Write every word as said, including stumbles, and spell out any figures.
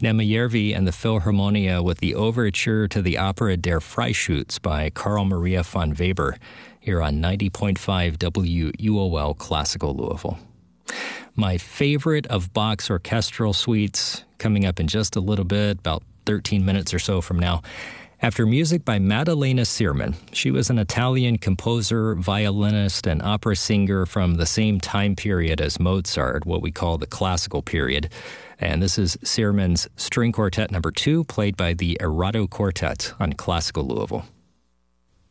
Nemajärvi and the Philharmonia with the overture to the opera Der Freischütz by Carl Maria von Weber, here on ninety point five W U O L Classical Louisville. My favorite of Bach's orchestral suites, coming up in just a little bit, about thirteen minutes or so from now, after music by Maddalena Sirman. She was an Italian composer, violinist, and opera singer from the same time period as Mozart, what we call the classical period. And this is Sirman's String Quartet number two, played by the Errato Quartet on Classical Louisville.